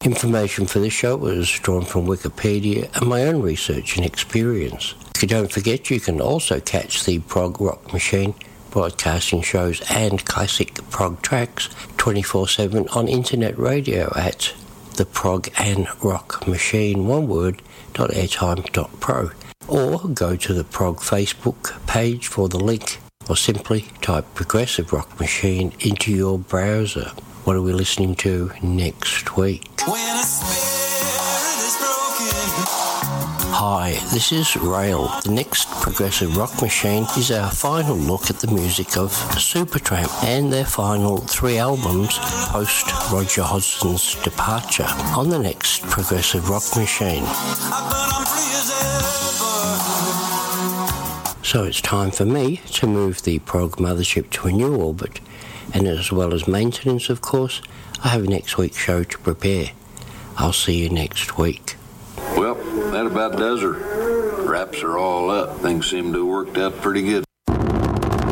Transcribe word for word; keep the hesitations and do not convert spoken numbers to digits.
Information for this show was drawn from Wikipedia and my own research and experience. Don't forget you can also catch the Prog Rock Machine broadcasting shows and classic prog tracks twenty-four seven on internet radio at the Prog and Rock Machine, one word, dot airtime dot pro, or go to the Prog Facebook page for the link, or simply type Progressive Rock Machine into your browser. What are we listening to next week? When a spirit is broken. Hi, this is Rail. The next Progressive Rock Machine is our final look at the music of Supertramp and their final three albums post Roger Hodgson's departure on the next Progressive Rock Machine. So it's time for me to move the prog mothership to a new orbit, and as well as maintenance, of course, I have next week's show to prepare. I'll see you next week. Well, that about does her. Wraps are all up. Things seem to have worked out pretty good.